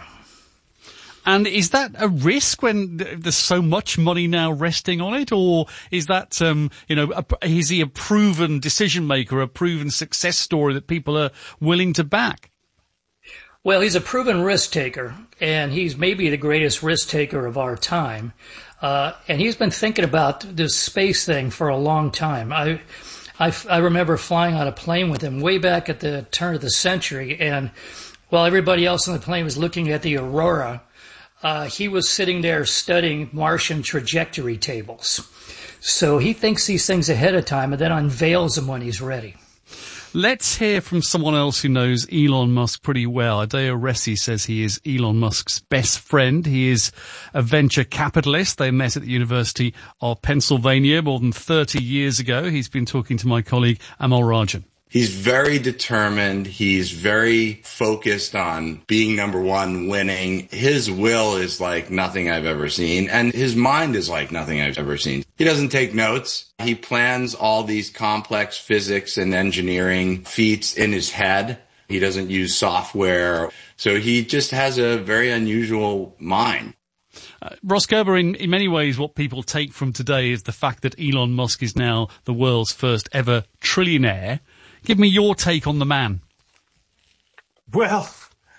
And is that a risk when there's so much money now resting on it, or is that is he a proven decision maker, a proven success story that people are willing to back? Well, he's a proven risk taker, and he's maybe the greatest risk taker of our time. And he's been thinking about this space thing for a long time. I remember flying on a plane with him way back at the turn of the century, and while everybody else on the plane was looking at the aurora, he was sitting there studying Martian trajectory tables. So he thinks these things ahead of time and then unveils them when he's ready. Let's hear from someone else who knows Elon Musk pretty well. Adeo Ressi says he is Elon Musk's best friend. He is a venture capitalist. They met at the University of Pennsylvania more than 30 years ago. He's been talking to my colleague Amal Rajan. He's very determined. He's very focused on being number one, winning. His will is like nothing I've ever seen, and his mind is like nothing I've ever seen. He doesn't take notes. He plans all these complex physics and engineering feats in his head. He doesn't use software. So he just has a very unusual mind. Ross Gerber, in many ways, what people take from today is the fact that Elon Musk is now the world's first ever trillionaire. Give me your take on the man. Well,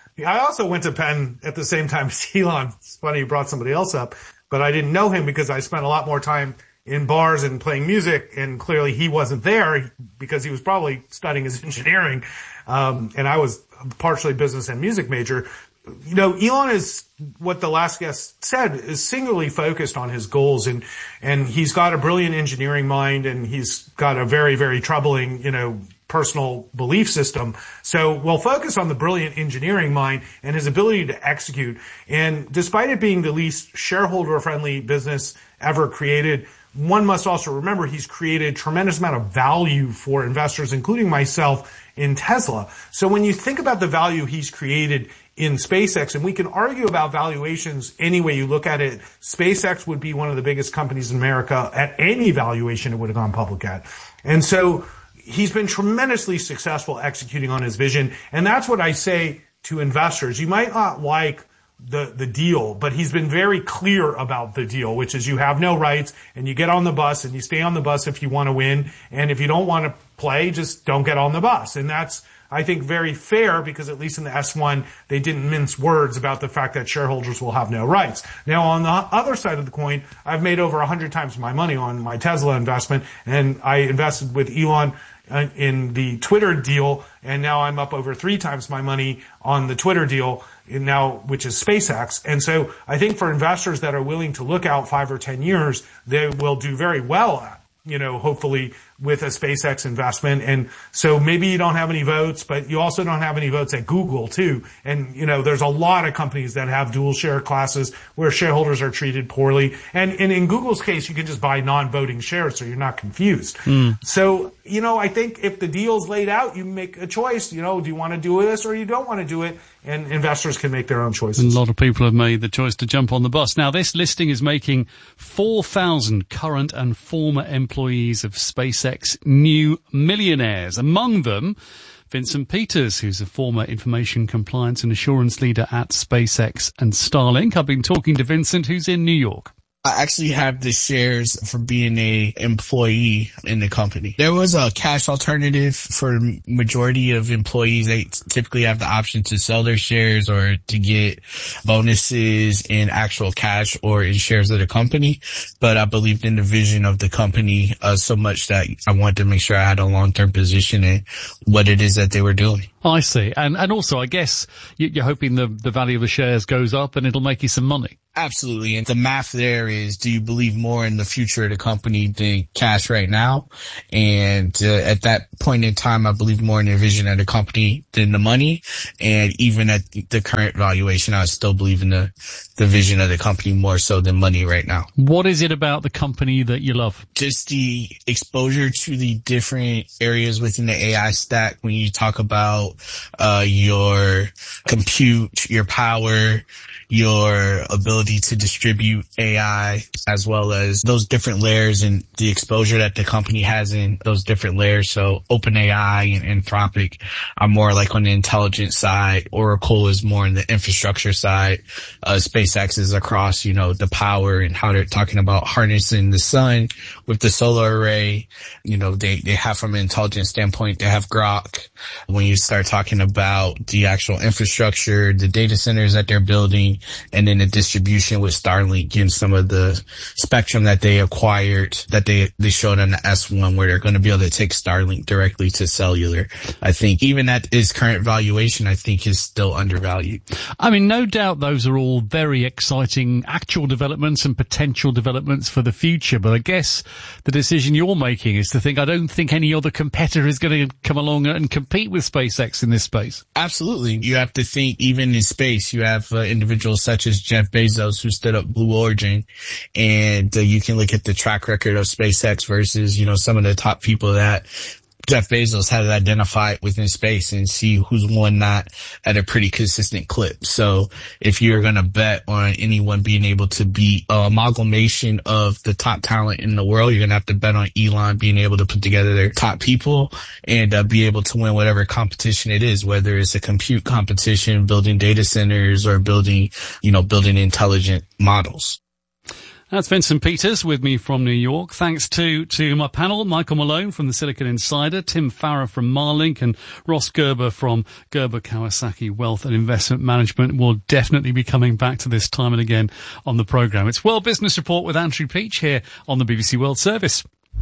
I also went to Penn at the same time as Elon. It's funny you brought somebody else up, but I didn't know him because I spent a lot more time in bars and playing music, and clearly he wasn't there because he was probably studying his engineering, and I was partially business and music major. You know, Elon is, what the last guest said, is singularly focused on his goals, and he's got a brilliant engineering mind, and he's got a very, very troubling, personal belief system. So we'll focus on the brilliant engineering mind and his ability to execute. And despite it being the least shareholder-friendly business ever created, one must also remember he's created a tremendous amount of value for investors, including myself, in Tesla. So when you think about the value he's created in SpaceX, and we can argue about valuations any way you look at it, SpaceX would be one of the biggest companies in America at any valuation it would have gone public at. And so he's been tremendously successful executing on his vision. And that's what I say to investors. You might not like the deal, but he's been very clear about the deal, which is you have no rights and you get on the bus and you stay on the bus if you want to win. And if you don't want to play, just don't get on the bus. And that's, I think, very fair because at least in the S1, they didn't mince words about the fact that shareholders will have no rights. Now, on the other side of the coin, I've made over 100 times my money on my Tesla investment, and I invested with Elon in the Twitter deal, and now I'm up over 3 times my money on the Twitter deal now, which is SpaceX. And so I think for investors that are willing to look out 5 or 10 years, they will do very well, hopefully with a SpaceX investment. And so maybe you don't have any votes, but you also don't have any votes at Google too. And, there's a lot of companies that have dual share classes where shareholders are treated poorly. And in Google's case, you can just buy non-voting shares so you're not confused. So, I think if the deal's laid out, you make a choice, do you want to do this or you don't want to do it? and investors can make their own choices. And a lot of people have made the choice to jump on the bus. Now, this listing is making 4,000 current and former employees of SpaceX new millionaires. Among them, Vincent Peters, who's a former information compliance and assurance leader at SpaceX and Starlink. I've been talking to Vincent, who's in New York. I actually have the shares for being a employee in the company. There was a cash alternative for majority of employees. They typically have the option to sell their shares or to get bonuses in actual cash or in shares of the company. But I believed in the vision of the company so much that I wanted to make sure I had a long-term position in what it is that they were doing. I see. And also, I guess you're hoping the value of the shares goes up and it'll make you some money. Absolutely. And the math there is, do you believe more in the future of the company than cash right now? And at that point in time, I believe more in the vision of the company than the money. And even at the current valuation, I still believe in the vision of the company more so than money right now. What is it about the company that you love? Just the exposure to the different areas within the AI stack. When you talk about your compute, your power, your ability to distribute AI, as well as those different layers and the exposure that the company has in those different layers. So OpenAI and Anthropic are more like on the intelligence side. Oracle is more on the infrastructure side. SpaceX is across, the power and how they're talking about harnessing the sun with the solar array. They have, from an intelligence standpoint, they have Grok. When you start talking about the actual infrastructure, the data centers that they're building, and then the distribution with Starlink and some of the spectrum that they acquired that they showed on the S1, where they're going to be able to take Starlink directly to cellular. I think even at its current valuation, I think is still undervalued. I mean, no doubt those are all very exciting actual developments and potential developments for the future. But I guess the decision you're making is to think, I don't think any other competitor is going to come along and compete with SpaceX in this space. Absolutely. You have to think, even in space, you have individuals such as Jeff Bezos, who stood up Blue Origin, and you can look at the track record of SpaceX versus, some of the top people that Jeff Bezos had identified within space and see who's won that at a pretty consistent clip. So if you're going to bet on anyone being able to beat an amalgamation of the top talent in the world, you're going to have to bet on Elon being able to put together their top people and be able to win whatever competition it is, whether it's a compute competition, building data centers, or building intelligent models. That's Vincent Peters with me from New York. Thanks to my panel, Michael Malone from the Silicon Insider, Tim Farrer from Marlink, and Ross Gerber from Gerber Kawasaki Wealth and Investment Management. We'll definitely be coming back to this time and again on the programme. It's World Business Report with Andrew Peach here on the BBC World Service.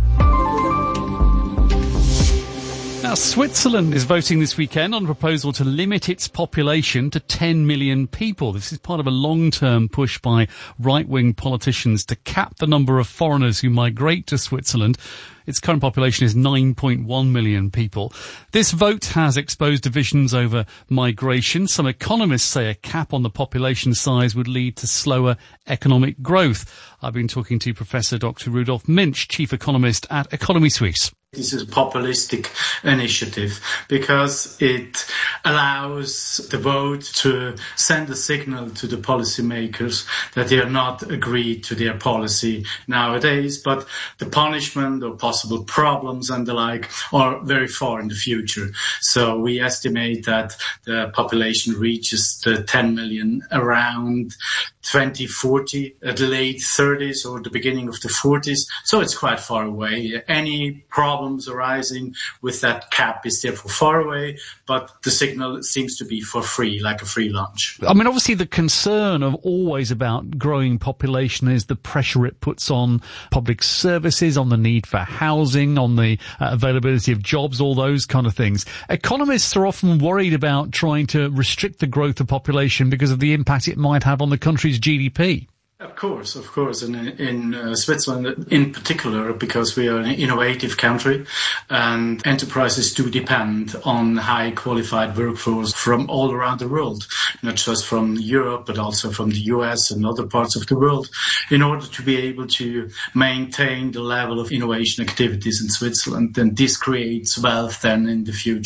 Now, Switzerland is voting this weekend on a proposal to limit its population to 10 million people. This is part of a long-term push by right-wing politicians to cap the number of foreigners who migrate to Switzerland. Its current population is 9.1 million people. This vote has exposed divisions over migration. Some economists say a cap on the population size would lead to slower economic growth. I've been talking to Professor Dr. Rudolf Minch, chief economist at Economy Suisse. This is a populistic initiative because it allows the vote to send a signal to the policymakers that they are not agreed to their policy nowadays, but the punishment or possible problems and the like are very far in the future. So we estimate that the population reaches the 10 million around 2040, at the late 30s or the beginning of the 40s. So it's quite far away. Any problems arising with that cap is therefore far away, but the signal seems to be for free, like a free lunch. I mean, obviously the concern of always about growing population is the pressure it puts on public services, on the need for housing, on the availability of jobs, all those kind of things. Economists are often worried about trying to restrict the growth of population because of the impact it might have on the country's GDP. Of course. And in Switzerland in particular, because we are an innovative country and enterprises do depend on high qualified workforce from all around the world, not just from Europe, but also from the US and other parts of the world, in order to be able to maintain the level of innovation activities in Switzerland. And this creates wealth then in the future.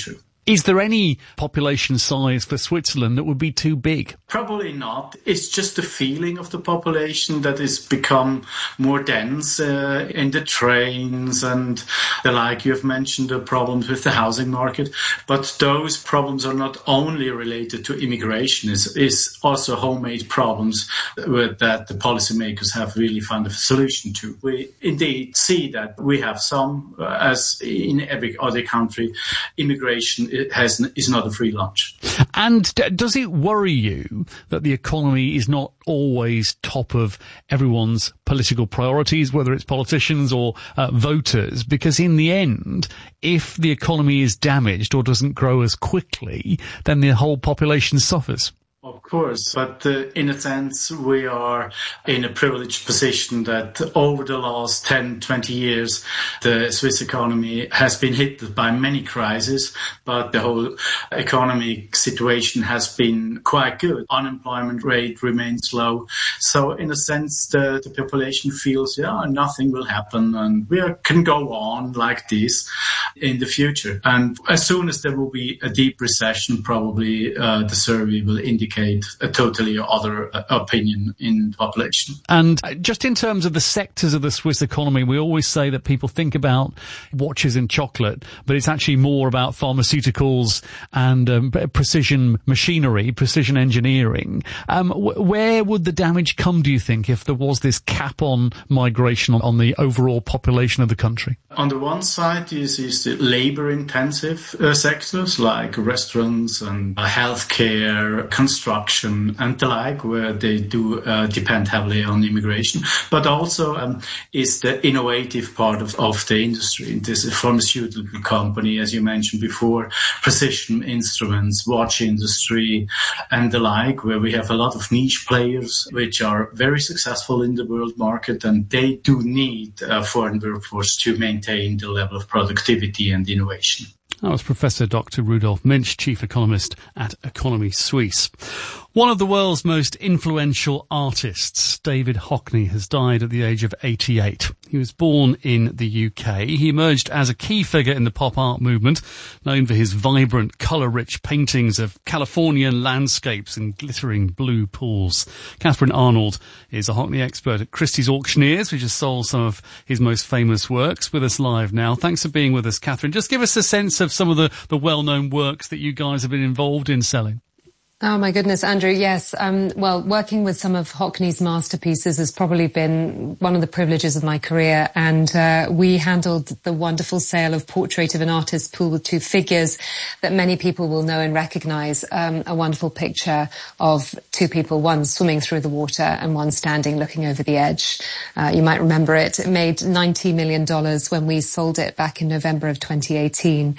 Is there any population size for Switzerland that would be too big? Probably not. It's just the feeling of the population that has become more dense in the trains and the like. You've mentioned the problems with the housing market, but those problems are not only related to immigration. It's also homemade problems that the policymakers have really found a solution to. We indeed see that we have some, as in every other country, immigration is not a free lunch. And does it worry you that the economy is not always top of everyone's political priorities, whether it's politicians or voters? Because in the end, if the economy is damaged or doesn't grow as quickly, then the whole population suffers. Of course, but in a sense, we are in a privileged position that over the last 10, 20 years, the Swiss economy has been hit by many crises, but the whole economic situation has been quite good. Unemployment rate remains low. So in a sense, the population feels, nothing will happen and we can go on like this in the future. And as soon as there will be a deep recession, probably the survey will indicate a totally other opinion in the population. And just in terms of the sectors of the Swiss economy, we always say that people think about watches and chocolate, but it's actually more about pharmaceuticals and precision machinery, precision engineering. Where would the damage come, do you think, if there was this cap on migration on the overall population of the country? On the one side, is the labor-intensive sectors like restaurants and healthcare, construction and the like, where they do depend heavily on immigration. But also is the innovative part of the industry. This is a pharmaceutical company, as you mentioned before, precision instruments, watch industry and the like, where we have a lot of niche players which are very successful in the world market, and they do need a foreign workforce to maintain the level of productivity and innovation. That was Professor Dr. Rudolf Münch, Chief Economist at Economy Suisse. One of the world's most influential artists, David Hockney, has died at the age of 88. He was born in the UK. He emerged as a key figure in the pop art movement, known for his vibrant, colour-rich paintings of Californian landscapes and glittering blue pools. Catherine Arnold is a Hockney expert at Christie's Auctioneers, which has sold some of his most famous works. With us live now. Thanks for being with us, Catherine. Just give us a sense of some of the well-known works that you guys have been involved in selling. Oh my goodness, Andrew, yes. Well, working with some of Hockney's masterpieces has probably been one of the privileges of my career, and we handled the wonderful sale of Portrait of an Artist Pool with Two Figures that many people will know and recognise, a wonderful picture of two people, one swimming through the water and one standing looking over the edge. You might remember it. It made $90 million when we sold it back in November of 2018.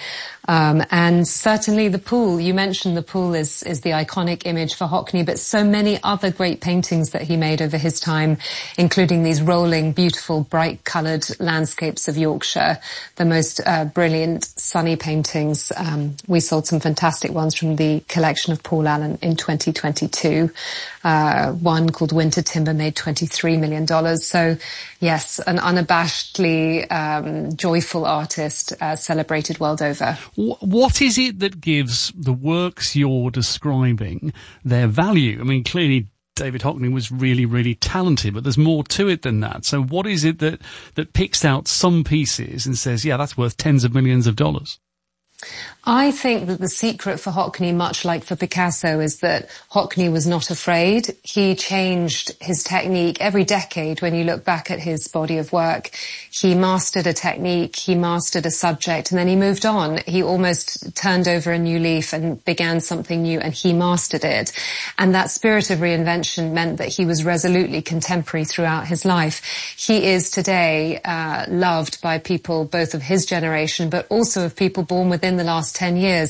And certainly the pool, you mentioned the pool is the iconic image for Hockney, but so many other great paintings that he made over his time, including these rolling, beautiful, bright-coloured landscapes of Yorkshire, the most brilliant, sunny paintings. We sold some fantastic ones from the collection of Paul Allen in 2022. One called Winter Timber made $23 million. So, yes, an unabashedly joyful artist, celebrated world over. What is it that gives the works you're describing their value? I mean, clearly David Hockney was really, really talented, but there's more to it than that. So what is it that picks out some pieces and says, yeah, that's worth tens of millions of dollars? I think that the secret for Hockney, much like for Picasso, is that Hockney was not afraid. He changed his technique every decade. When you look back at his body of work, he mastered a technique, he mastered a subject, and then he moved on. He almost turned over a new leaf and began something new, and he mastered it. And that spirit of reinvention meant that he was resolutely contemporary throughout his life. He is today loved by people both of his generation, but also of people born within the last 10 years.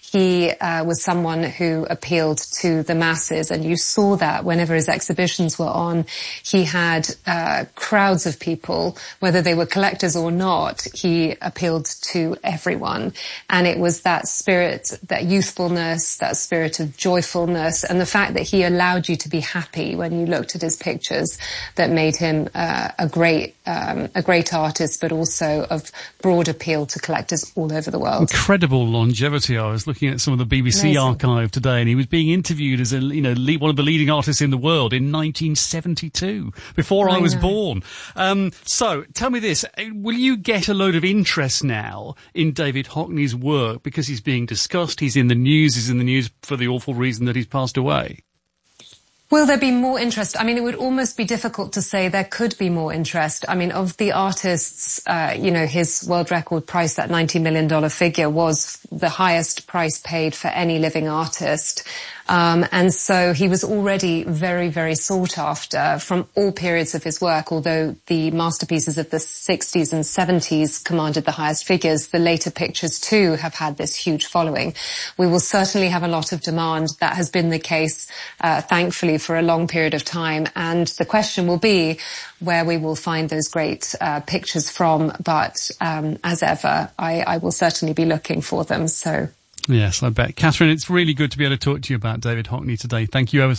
he was someone who appealed to the masses, and you saw that whenever his exhibitions were on. He had crowds of people, whether they were collectors or not. He appealed to everyone, and it was that spirit, that youthfulness, that spirit of joyfulness, and the fact that he allowed you to be happy when you looked at his pictures that made him a great artist, but also of broad appeal to collectors all over the world. Incredible longevity. I was looking at some of the BBC archive today, and he was being interviewed as one of the leading artists in the world in 1972, before I was born. So tell me this, will you get a load of interest now in David Hockney's work because he's being discussed, he's in the news for the awful reason that he's passed away? Will there be more interest? I mean, it would almost be difficult to say there could be more interest. I mean, of the artists, his world record price, that $90 million figure, was the highest price paid for any living artist. And so he was already very, very sought after from all periods of his work. Although the masterpieces of the 60s and 70s commanded the highest figures, the later pictures too have had this huge following. We will certainly have a lot of demand. That has been the case, thankfully, for a long period of time. And the question will be where we will find those great pictures from. But as ever, I will certainly be looking for them. So. Yes, I bet. Catherine, it's really good to be able to talk to you about David Hockney today. Thank you ever so much.